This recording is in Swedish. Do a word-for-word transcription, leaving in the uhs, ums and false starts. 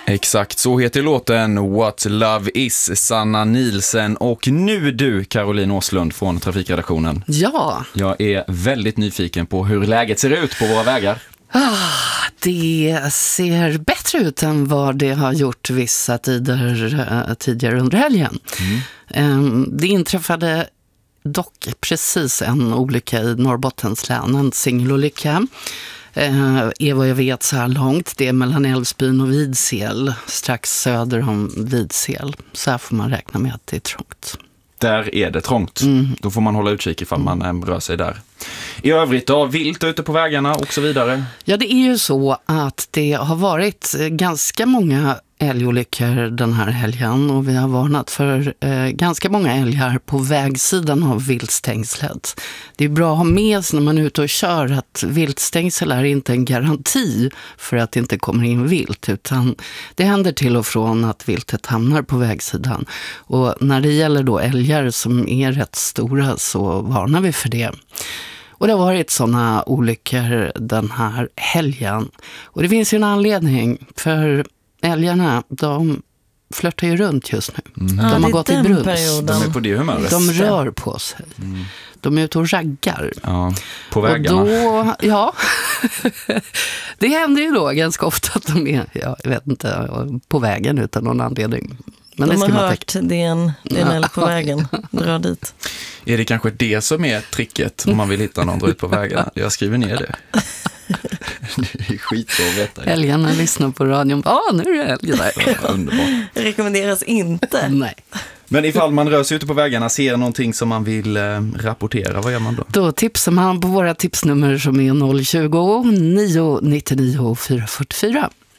Exakt, så heter låten What Love Is, Sanna Nielsen. Och nu du, Caroline Åslund från Trafikredaktionen. Ja. Jag är väldigt nyfiken på hur läget ser ut på våra vägar. Ah, det ser bättre ut än vad det har gjort vissa tider uh, tidigare under helgen. Mm. Um, det inträffade dock precis en olycka i Norrbottens län, en singelolycka. Eh, är vad jag vet så här långt. Det är mellan Älvsbyn och Vidsel, strax söder om Vidsel. Så här får man räkna med att det är trångt. Där är det trångt. Mm. Då får man hålla utkik ifall man mm. rör sig där. I övrigt då, vilt ute på vägarna och så vidare? Ja, det är ju så att det har varit ganska många älgolyckor den här helgen och vi har varnat för eh, ganska många älgar på vägsidan av viltstängslet. Det är bra att ha med sig när man är ute och kör att viltstängsel är inte en garanti för att det inte kommer in vilt, utan det händer till och från att viltet hamnar på vägsidan. Och när det gäller då älgar som är rätt stora så varnar vi för det. Och det har varit sådana olyckor den här helgen. Och det finns ju en anledning, för älgarna, de flörtar ju runt just nu. Mm. De ja, har gått i brunst. De är på det humöret. De rör på sig. Mm. De är ute och raggar. Ja, på vägarna. Och då, ja, det händer ju då ganska ofta att de är, ja, jag vet inte, på vägen utan någon anledning. Men de det ska har man hört, det är en, det är en älg på vägen. Dra dit. Är det kanske det som är tricket om man vill hitta någon dra ut på vägarna? Jag skriver ner det. Det är skitbra att veta. Älgarna lyssnar på radion. Ja, ah, nu är det älg där. Ja, underbart. Det rekommenderas inte. Nej. Men ifall man rör sig ute på vägarna, ser någonting som man vill eh, rapportera, vad gör man då? Då tipsar man på våra tipsnummer som är noll tjugo, nio nittionio, fyra fyrtiofyra.